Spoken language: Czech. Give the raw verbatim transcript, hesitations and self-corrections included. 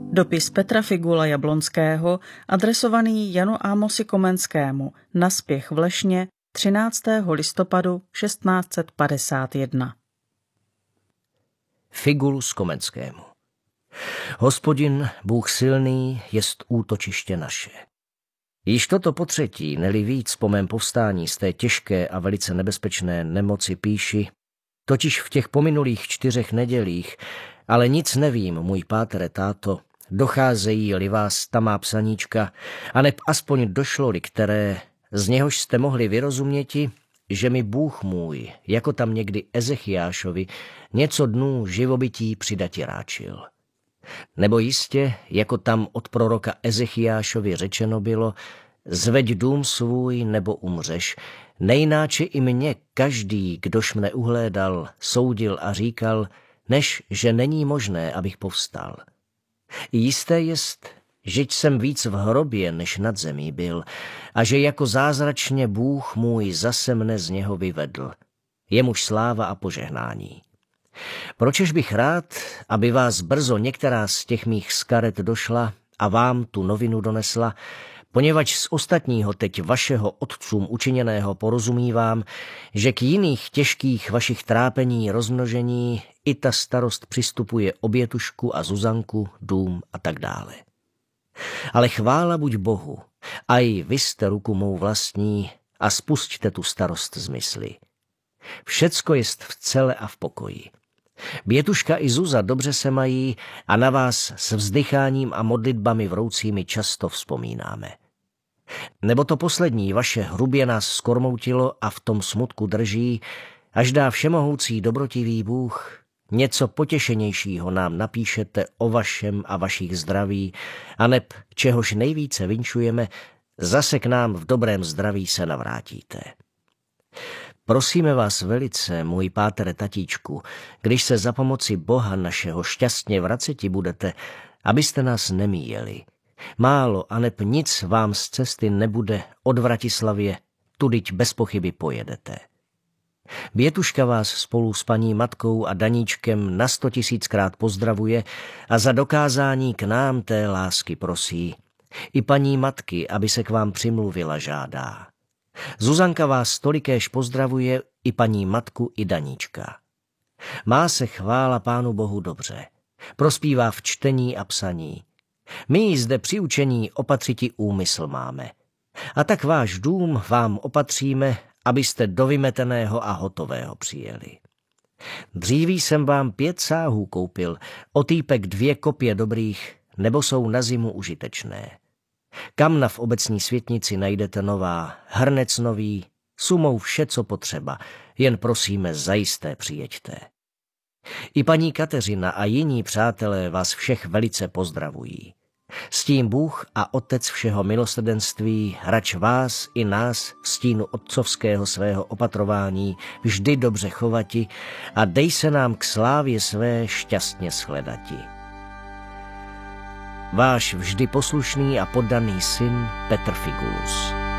Dopis Petra Figula Jablonského, adresovaný Janu Ámosi Komenskému, na Spěch v Lešně třináctého listopadu šestnáct set padesát jedna. Figulus Komenskému. Hospodin, Bůh silný, jest útočiště naše. Již toto potřetí, neli víc po mém povstání z té těžké a velice nebezpečné nemoci píši, totiž v těch pominulých čtyřech nedělích, ale nic nevím, můj pátere, táto, docházejí-li vás ta má psaníčka, aneb aspoň došlo-li které, z něhož jste mohli vyrozuměti, že mi Bůh můj, jako tam někdy Ezechiášovi, něco dnů živobytí přidati ráčil. Nebo jistě, jako tam od proroka Ezechiášovi řečeno bylo, zveď dům svůj nebo umřeš, nejnáče i mě každý, kdož mne uhlédal, soudil a říkal, než že není možné, abych povstal. Jisté jest, žeť jsem víc v hrobě, než nad zemí byl, a že jako zázračně Bůh můj zase mne z něho vyvedl. Jemuž sláva a požehnání. Pročež bych rád, aby vás brzo některá z těch mých skaret došla a vám tu novinu donesla, poněvadž z ostatního teď vašeho otcům učiněného porozumívám, že k jiných těžkých vašich trápení, rozmnožení i ta starost přistupuje obětušku a Zuzanku, dům a tak dále. Ale chvála buď Bohu, a i vy jste ruku mou vlastní a spusťte tu starost z mysli. Všecko jest v cele a v pokoji. Bětuška i Zuza dobře se mají a na vás s vzdycháním a modlitbami vroucími často vzpomínáme. Nebo to poslední vaše hrubě nás skormoutilo a v tom smutku drží, až dá všemohoucí dobrotivý Bůh, něco potěšenějšího nám napíšete o vašem a vašich zdraví, aneb čehož nejvíce vinčujeme, zase k nám v dobrém zdraví se navrátíte. Prosíme vás velice, můj pátere tatíčku, když se za pomoci Boha našeho šťastně vraceti budete, abyste nás nemíjeli. Málo aneb nic vám z cesty nebude od Vratislavě, tudyť bez pochyby pojedete. Bětuška vás spolu s paní matkou a Daníčkem na sto tisíckrát pozdravuje a za dokázání k nám té lásky prosí. I paní matky, aby se k vám přimluvila, žádá. Zuzanka vás tolikéž pozdravuje, i paní matku, i Daníčka. Má se chvála Pánu Bohu dobře. Prospívá v čtení a psaní. My jí zde při učení opatřiti úmysl máme. A tak váš dům vám opatříme, abyste do vymeteného a hotového přijeli. Dříví jsem vám pět sáhů koupil, otýpek dvě kopě dobrých, nebo jsou na zimu užitečné. Kamna v obecní světnici najdete nová, hrnec nový, sumou vše, co potřeba, jen prosíme, zajisté přijeďte. I paní Kateřina a jiní přátelé vás všech velice pozdravují. S tím Bůh a Otec všeho milosrdenství rač vás i nás v stínu otcovského svého opatrování vždy dobře chovati a dej se nám k slávě své šťastně shledati. Váš vždy poslušný a poddaný syn Petr Figulus.